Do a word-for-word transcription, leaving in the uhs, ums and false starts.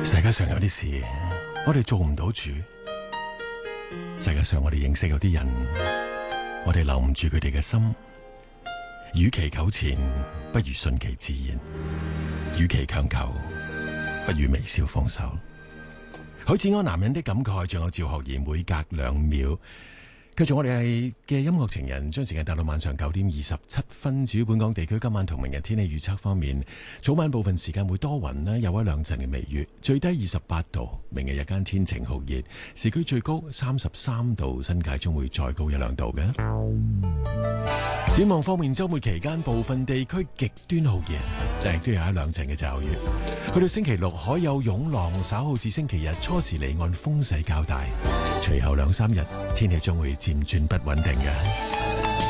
世界上有啲事我哋做唔到主，世界上我哋認識有啲人，我哋留唔住佢哋嘅心，與其糾纏，不如順其自然；與其強求，不如微笑放手。許志安男人的感慨，仲有趙學而每隔兩秒。繼續我哋係嘅音樂情人，將時間帶到晚上九點二十七分。至於本港地區今晚同明日天氣預測方面，早晚部分時間會多雲啦，有一兩陣嘅微雨，最低二十八度。明日日間天晴酷熱，市區最高三十三度，新界將會再高一兩度嘅。展望方面，週末期間部分地區極端酷熱，但亦都有一兩陣嘅驟雨。去到星期六海有湧浪，稍後至星期日初時離岸風勢較大，隨後兩三日天氣將會漸轉不穩定嘅。